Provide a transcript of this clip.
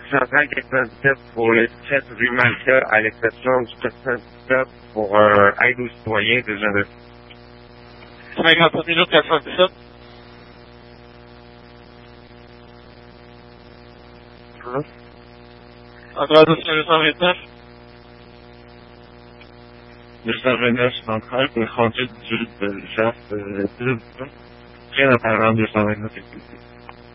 497 pour le 7 rue Malka, à l'exception du 417 pour aide aux citoyens de Genève. 57 minutes 417. En transition 229. 229 central, le 38 18 de chasse, rien à parler en 229 effectif.